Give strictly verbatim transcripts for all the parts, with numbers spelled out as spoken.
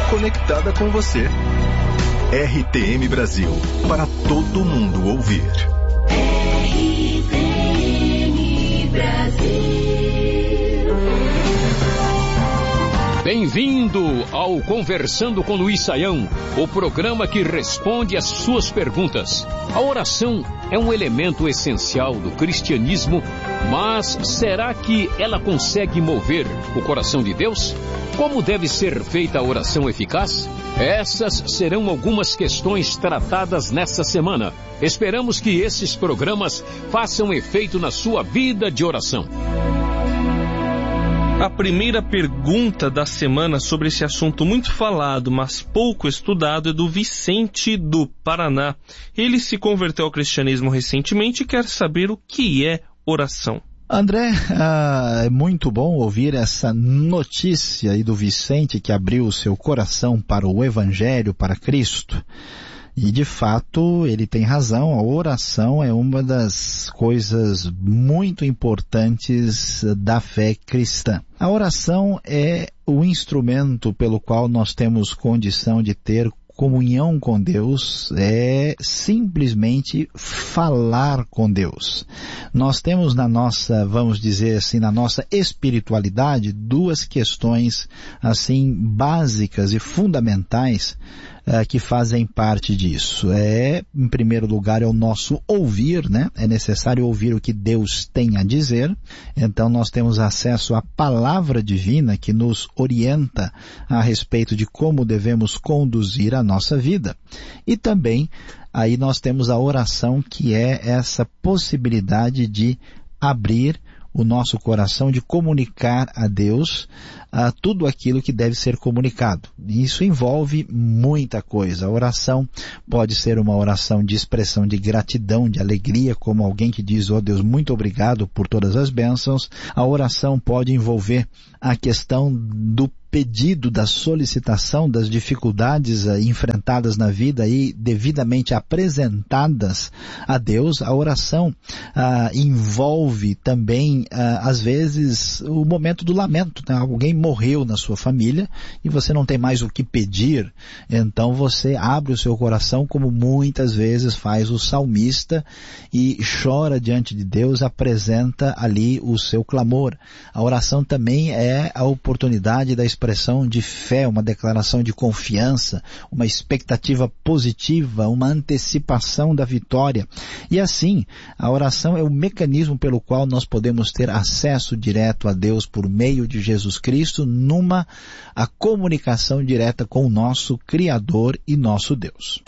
conectada com você. R T M Brasil, para todo mundo ouvir. R T M Brasil. Bem-vindo ao Conversando com Luiz Saião, o programa que responde às suas perguntas. A oração é um elemento essencial do cristianismo, mas será que ela consegue mover o coração de Deus? Como deve ser feita a oração eficaz? Essas serão algumas questões tratadas nesta semana. Esperamos que esses programas façam efeito na sua vida de oração. A primeira pergunta da semana sobre esse assunto muito falado, mas pouco estudado, é do Vicente do Paraná. Ele se converteu ao cristianismo recentemente e quer saber o que é oração. André, ah, é muito bom ouvir essa notícia aí do Vicente que abriu o seu coração para o Evangelho, para Cristo. E de fato, ele tem razão, a oração é uma das coisas muito importantes da fé cristã. A oração é o instrumento pelo qual nós temos condição de ter comunhão com Deus, é simplesmente falar com Deus. Nós temos na nossa, vamos dizer assim, na nossa espiritualidade, duas questões assim básicas e fundamentais uh, que fazem parte disso. É, em primeiro lugar, é o nosso ouvir, né? É necessário ouvir o que Deus tem a dizer. Então nós temos acesso à palavra divina que nos orienta a respeito de como devemos conduzir a nossa vida. E também aí nós temos a oração, que é essa possibilidade de abrir o nosso coração, de comunicar a Deus uh, tudo aquilo que deve ser comunicado. Isso envolve muita coisa. A oração pode ser uma oração de expressão de gratidão, de alegria, como alguém que diz: ó Deus, muito obrigado por todas as bênçãos. A oração pode envolver a questão do pedido, da solicitação, das dificuldades uh, enfrentadas na vida e devidamente apresentadas a Deus. A oração uh, envolve também, uh, às vezes, o momento do lamento, né? Alguém morreu na sua família e você não tem mais o que pedir, então você abre o seu coração, como muitas vezes faz o salmista, e chora diante de Deus, apresenta ali o seu clamor. A oração também é a oportunidade da expressão de fé, uma declaração de confiança, uma expectativa positiva, uma antecipação da vitória. E assim, a oração é o mecanismo pelo qual nós podemos ter acesso direto a Deus por meio de Jesus Cristo, numa a comunicação direta com o nosso Criador e nosso Deus.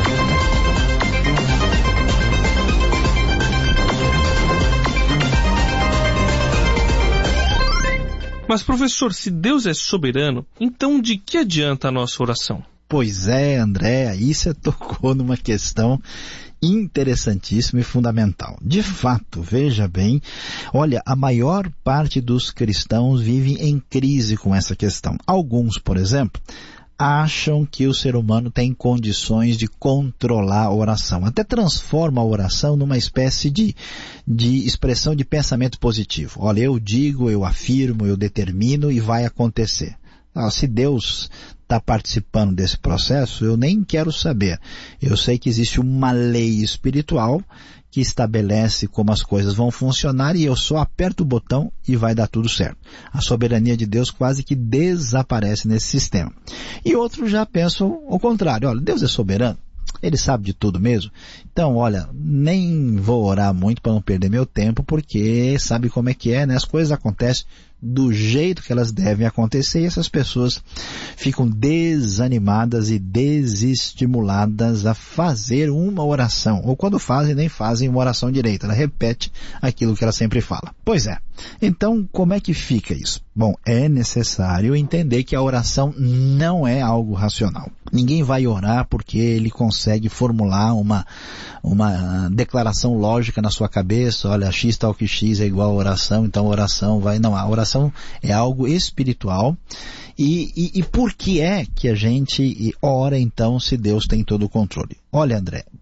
Mas, professor, se Deus é soberano, então de que adianta a nossa oração? Pois é, André, aí você tocou numa questão interessantíssima e fundamental. De fato, veja bem, olha, a maior parte dos cristãos vivem em crise com essa questão. Alguns, por exemplo, acham que o ser humano tem condições de controlar a oração. Até transforma a oração numa espécie de, de expressão de pensamento positivo. Olha, eu digo, eu afirmo, eu determino e vai acontecer. Ah, se Deus está participando desse processo, eu nem quero saber. Eu sei que existe uma lei espiritual que estabelece como as coisas vão funcionar e eu só aperto o botão e vai dar tudo certo. A soberania de Deus quase que desaparece nesse sistema. E outros já pensam o contrário. Olha, Deus é soberano. Ele sabe de tudo mesmo. Então, olha, nem vou orar muito para não perder meu tempo, porque sabe como é que é, né? As coisas acontecem do jeito que elas devem acontecer e essas pessoas ficam desanimadas e desestimuladas a fazer uma oração. Ou quando fazem, nem fazem uma oração direita. Ela repete aquilo que ela sempre fala. Pois é. Então, como é que fica isso? Bom, é necessário entender que a oração não é algo racional. Ninguém vai orar porque ele consegue formular uma, uma declaração lógica na sua cabeça. Olha, x tal que x é igual a oração, então a oração vai... Não, a oração é algo espiritual. E, e, e por que é que a gente ora então se Deus tem todo o controle? Olha, André,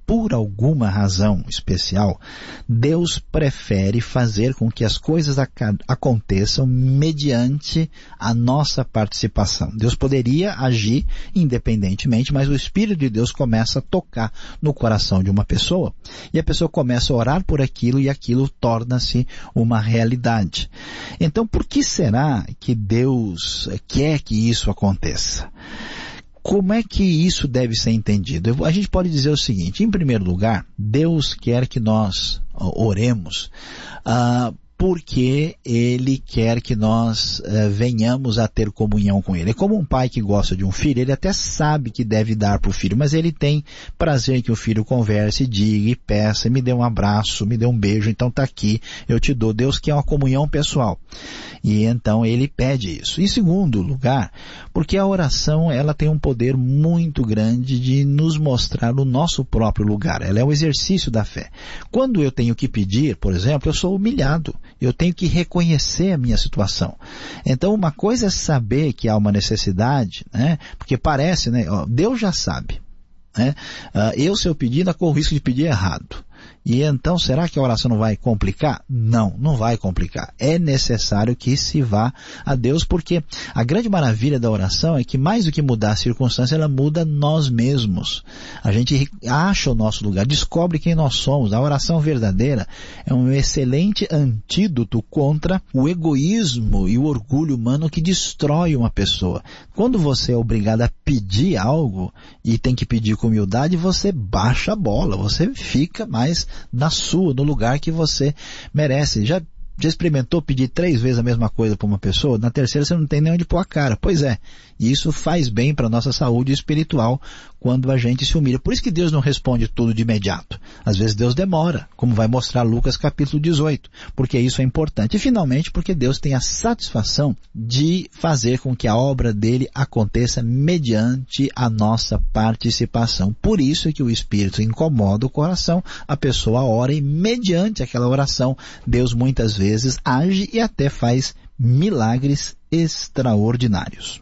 por alguma razão especial, Deus prefere fazer com que as coisas ac- aconteçam mediante a nossa participação. Deus poderia agir independentemente, mas o Espírito de Deus começa a tocar no coração de uma pessoa, e a pessoa começa a orar por aquilo, e aquilo torna-se uma realidade. Então, por que será que Deus quer que isso aconteça? Como é que isso deve ser entendido? A gente pode dizer o seguinte: em primeiro lugar, Deus quer que nós oremos uh, porque Ele quer que nós uh, venhamos a ter comunhão com Ele. É como um pai que gosta de um filho, ele até sabe que deve dar para o filho, mas ele tem prazer que o filho converse, diga e peça, me dê um abraço, me dê um beijo, então está aqui, eu te dou. Deus quer uma comunhão pessoal. E então ele pede isso. Em segundo lugar, porque a oração ela tem um poder muito grande de nos mostrar o nosso próprio lugar. Ela é o exercício da fé. Quando eu tenho que pedir, por exemplo, eu sou humilhado. Eu tenho que reconhecer a minha situação. Então uma coisa é saber que há uma necessidade, né? Porque parece, né? Deus já sabe, né? Eu, se eu pedir, ainda corro o risco de pedir errado. E então, será que a oração não vai complicar? Não, não vai complicar. É necessário que se vá a Deus, porque a grande maravilha da oração é que mais do que mudar a circunstância, ela muda nós mesmos. A gente acha o nosso lugar, descobre quem nós somos. A oração verdadeira é um excelente antídoto contra o egoísmo e o orgulho humano que destrói uma pessoa. Quando você é obrigado a pedir algo e tem que pedir com humildade, você baixa a bola, você fica mais na sua, no lugar que você merece. Já, já experimentou pedir três vezes a mesma coisa para uma pessoa? Na terceira você não tem nem onde pôr a cara. Pois é, e isso faz bem para a nossa saúde espiritual quando a gente se humilha. Por isso que Deus não responde tudo de imediato. Às vezes Deus demora, como vai mostrar Lucas capítulo dezoito, porque isso é importante. E finalmente porque Deus tem a satisfação de fazer com que a obra dele aconteça mediante a nossa participação. Por isso é que o Espírito incomoda o coração, a pessoa ora e mediante aquela oração, Deus muitas vezes age e até faz milagres extraordinários.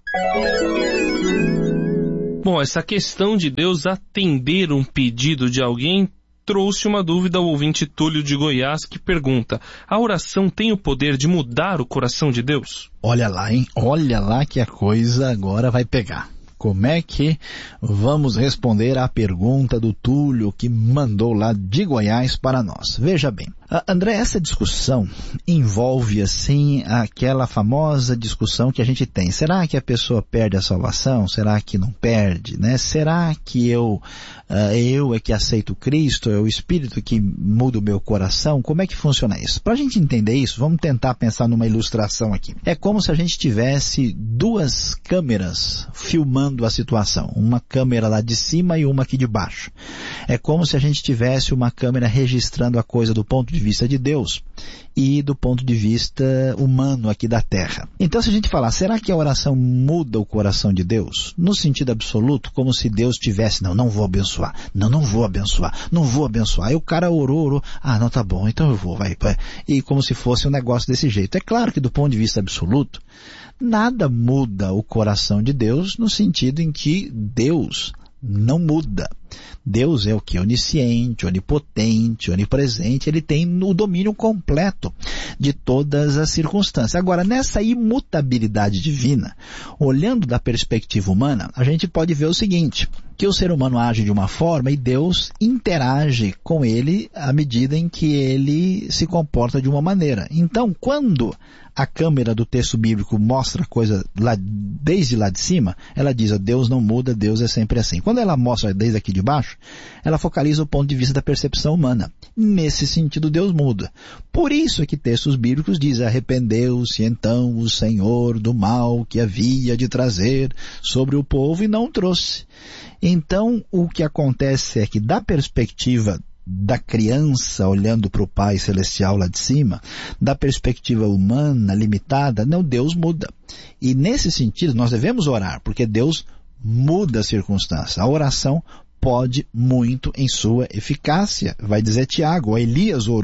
Bom, essa questão de Deus atender um pedido de alguém trouxe uma dúvida ao ouvinte Túlio de Goiás, que pergunta: a oração tem o poder de mudar o coração de Deus? Olha lá, hein? Olha lá que a coisa agora vai pegar. Como é que vamos responder à pergunta do Túlio, que mandou lá de Goiás para nós? Veja bem, André, essa discussão envolve, assim, aquela famosa discussão que a gente tem. Será que a pessoa perde a salvação? Será que não perde, né? Será que eu, uh, eu é que aceito Cristo? É o Espírito que muda o meu coração? Como é que funciona isso? Para a gente entender isso, vamos tentar pensar numa ilustração aqui. É como se a gente tivesse duas câmeras filmando a situação. Uma câmera lá de cima e uma aqui de baixo. É como se a gente tivesse uma câmera registrando a coisa do ponto de vista de Deus e do ponto de vista humano aqui da Terra. Então, se a gente falar, será que a oração muda o coração de Deus? No sentido absoluto, como se Deus tivesse, não, não vou abençoar, não, não vou abençoar, não vou abençoar. Aí o cara orou, orou, ah, não, tá bom, então eu vou, vai, vai. E como se fosse um negócio desse jeito. É claro que do ponto de vista absoluto, nada muda o coração de Deus no sentido em que Deus não muda. Deus é o que? Onisciente, onipotente, onipresente, ele tem o domínio completo de todas as circunstâncias. Agora, nessa imutabilidade divina, olhando da perspectiva humana, a gente pode ver o seguinte, que o ser humano age de uma forma e Deus interage com ele à medida em que ele se comporta de uma maneira. Então, quando a câmera do texto bíblico mostra a coisa lá, desde lá de cima, ela diz, ó, Deus não muda, Deus é sempre assim. Quando ela mostra desde aqui de baixo, ela focaliza o ponto de vista da percepção humana. Nesse sentido, Deus muda. Por isso é que textos bíblicos dizem, arrependeu-se então o Senhor do mal que havia de trazer sobre o povo e não trouxe. Então, o que acontece é que, da perspectiva da criança olhando para o Pai Celestial lá de cima, da perspectiva humana limitada, não, Deus muda. E nesse sentido, nós devemos orar, porque Deus muda a circunstância. A oração pode muito em sua eficácia. Vai dizer Tiago, Elias orou,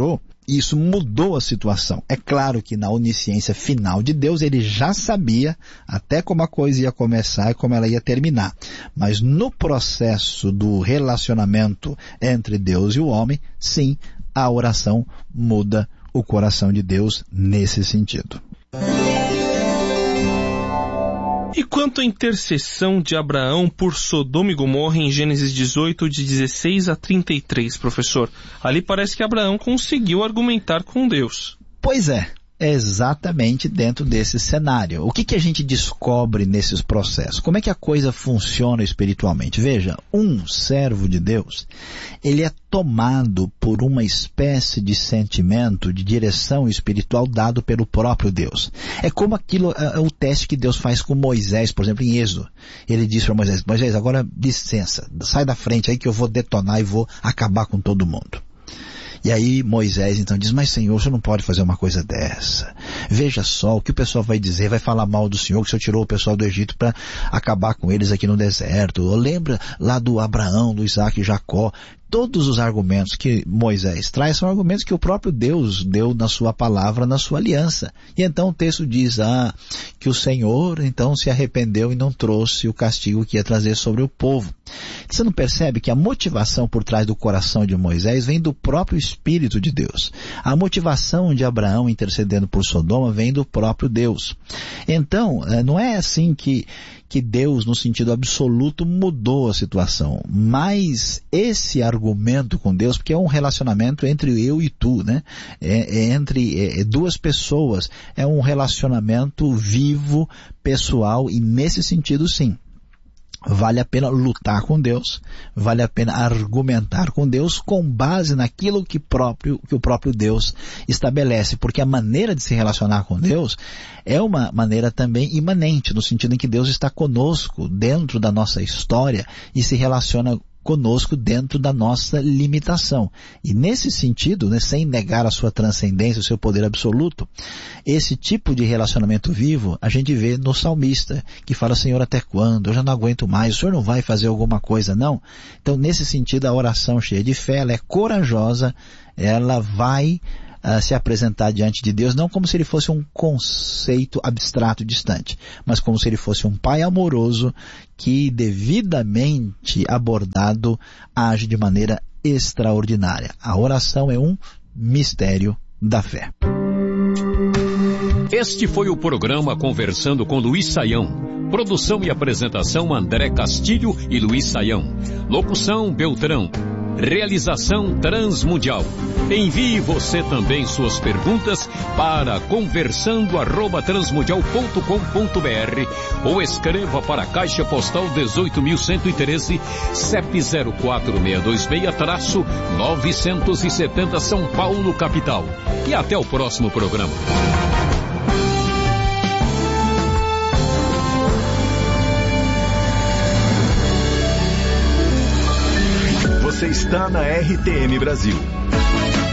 E isso mudou a situação. É claro que na onisciência final de Deus, ele já sabia até como a coisa ia começar e como ela ia terminar. Mas no processo do relacionamento entre Deus e o homem, sim, a oração muda o coração de Deus nesse sentido. E quanto à intercessão de Abraão por Sodoma e Gomorra em Gênesis dezoito, de dezesseis a trinta e três, professor? Ali parece que Abraão conseguiu argumentar com Deus. Pois é, é exatamente dentro desse cenário. O que, que a gente descobre nesses processos? Como é que a coisa funciona espiritualmente? Veja, um servo de Deus, ele é tomado por uma espécie de sentimento, de direção espiritual dado pelo próprio Deus. É como aquilo, é o teste que Deus faz com Moisés, por exemplo, em Êxodo. Ele diz para Moisés, Moisés, agora licença, sai da frente aí que eu vou detonar e vou acabar com todo mundo. E aí Moisés então diz, mas Senhor, o Senhor não pode fazer uma coisa dessa. Veja só o que o pessoal vai dizer, vai falar mal do Senhor, que o Senhor tirou o pessoal do Egito para acabar com eles aqui no deserto. Lembra lá do Abraão, do Isaac e Jacó. Todos os argumentos que Moisés traz são argumentos que o próprio Deus deu na sua palavra, na sua aliança. E então o texto diz, ah, que o Senhor então se arrependeu e não trouxe o castigo que ia trazer sobre o povo. Você não percebe que a motivação por trás do coração de Moisés vem do próprio Espírito de Deus. A motivação de Abraão intercedendo por Sodoma vem do próprio Deus. Então, não é assim que que Deus, no sentido absoluto, mudou a situação. Mas esse argumento com Deus, porque é um relacionamento entre eu e tu, né? É, é entre é, é duas pessoas. É um relacionamento vivo, pessoal, e nesse sentido, sim. Vale a pena lutar com Deus, vale a pena argumentar com Deus com base naquilo que, próprio, que o próprio Deus estabelece, porque a maneira de se relacionar com Deus é uma maneira também imanente, no sentido em que Deus está conosco dentro da nossa história e se relaciona conosco dentro da nossa limitação. E nesse sentido, né, sem negar a sua transcendência, o seu poder absoluto, esse tipo de relacionamento vivo a gente vê no salmista, que fala, Senhor, até quando? Eu já não aguento mais, o Senhor não vai fazer alguma coisa, não? Então, nesse sentido, a oração cheia de fé, ela é corajosa, ela vai Uh, se apresentar diante de Deus, não como se ele fosse um conceito abstrato distante, mas como se ele fosse um pai amoroso que, devidamente abordado, age de maneira extraordinária. A oração é um mistério da fé. Este foi o programa Conversando com Luiz Saião. Produção e apresentação André Castilho e Luiz Saião. Locução Beltrão. Realização Transmundial. Envie você também suas perguntas para conversando arroba transmundial ponto com ponto br ou escreva para a Caixa Postal dezoito mil cento e treze, C E P zero quatro seis dois seis, novecentos e setenta São Paulo, capital. E até o próximo programa. Você está na R T M Brasil.